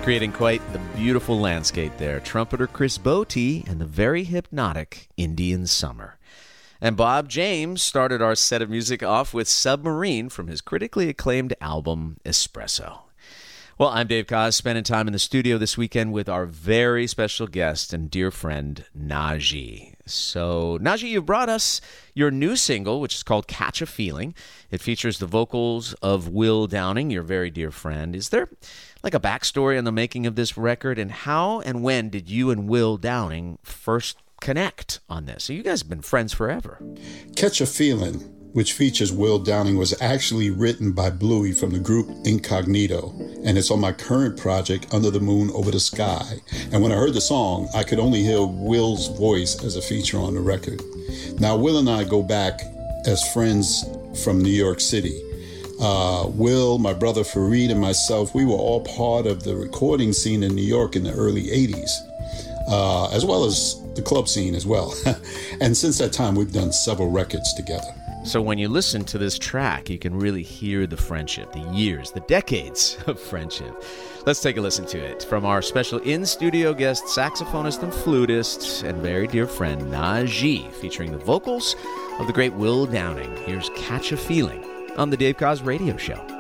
Creating quite the beautiful landscape there. Trumpeter Chris Botti and the very hypnotic Indian Summer. And Bob James started our set of music off with Submarine from his critically acclaimed album, Espresso. Well, I'm Dave Koz, spending time in the studio this weekend with our very special guest and dear friend, Najee. So, Najee, you brought us your new single, which is called Catch a Feeling. It features the vocals of Will Downing, your very dear friend. Is there like a backstory on the making of this record, and how and when did you and Will Downing first connect on this? So you guys have been friends forever. Catch a Feeling, which features Will Downing, was actually written by Bluey from the group Incognito, and it's on my current project, Under the Moon, Over the Sky. And when I heard the song, I could only hear Will's voice as a feature on the record. Now, Will and I go back as friends from New York City. Will, my brother Fareed, and myself, we were all part of the recording scene in New York in the early 80s, as well as the club scene as well. And since that time, we've done several records together. So when you listen to this track, you can really hear the friendship, the years, the decades of friendship. Let's take a listen to it from our special in-studio guest, saxophonist and flutist, and very dear friend, Najee, featuring the vocals of the great Will Downing. Here's Catch a Feeling on the Dave Koz Radio Show.